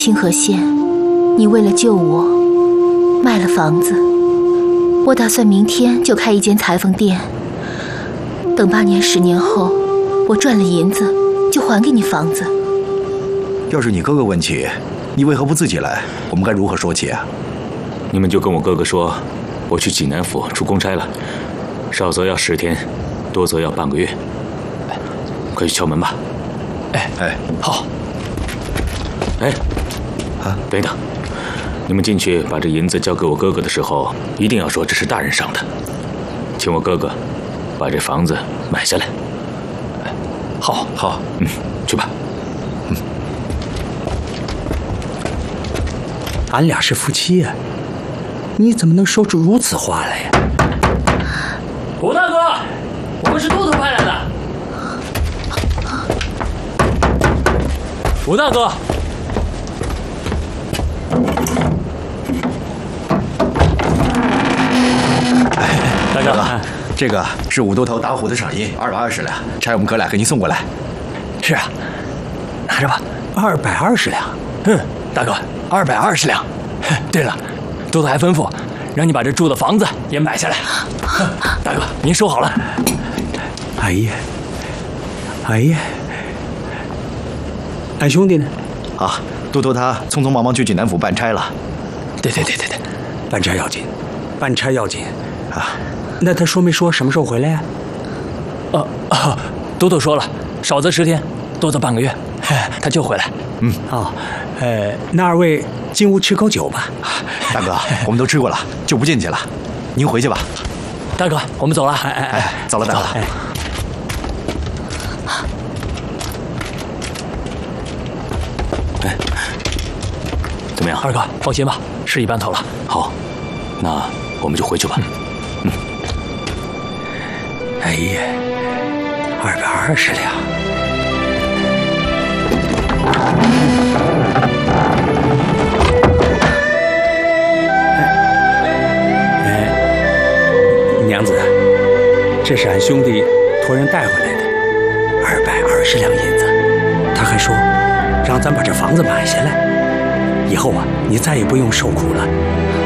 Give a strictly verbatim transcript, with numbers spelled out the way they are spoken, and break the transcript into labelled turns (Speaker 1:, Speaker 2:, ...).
Speaker 1: 清河县，你为了救我，卖了房子。我打算明天就开一间裁缝店，等八年、十年后，我赚了银子，就还给你房子。
Speaker 2: 要是你哥哥问起，你为何不自己来？我们该如何说起啊？
Speaker 3: 你们就跟我哥哥说，我去济南府出公差了，少则要十天，多则要半个月。快去敲门吧。
Speaker 2: 哎哎，好。
Speaker 3: 哎，啊，等一等，你们进去把这银子交给我哥哥的时候，一定要说这是大人赏的，请我哥哥把这房子买下来。
Speaker 2: 好，好，
Speaker 3: 嗯，去吧。
Speaker 4: 嗯，俺俩是夫妻呀，你怎么能说出如此话来呀？
Speaker 5: 胡大哥，我们是都头派来的。胡大哥。
Speaker 2: 大哥，这个是五都头打虎的赏银，二百二十两，差我们哥俩给您送过来。
Speaker 4: 是啊，拿着吧，二百二十两。
Speaker 5: 嗯，大哥，二百二十两。对了，都头还吩咐让你把这住的房子也买下来。大哥，您收好了。
Speaker 4: 哎呀，哎呀，俺兄弟呢？
Speaker 2: 啊，都头他匆匆忙忙去济南府办差了。
Speaker 4: 对对对对对，办差要紧，办差要紧啊。那他说没说什么时候回来呀？
Speaker 5: 啊啊，都头说了，少则十天，多则半个月，他就回来。
Speaker 2: 嗯，
Speaker 4: 哦，呃，那二位进屋吃口酒吧。
Speaker 2: 大哥，我们都吃过了，就不进去了。您回去吧。
Speaker 5: 大哥，我们走了。
Speaker 4: 哎哎哎，
Speaker 2: 走了，大哥。
Speaker 4: 哎，
Speaker 3: 哎，怎么样？
Speaker 5: 二哥，放心吧，事已办妥了。
Speaker 3: 好，那我们就回去吧。嗯。嗯
Speaker 4: 哎呀，二百二十两。哎，娘子，这是俺兄弟托人带回来的，二百二十两银子。他还说，让咱把这房子买下来，以后啊，你再也不用受苦了。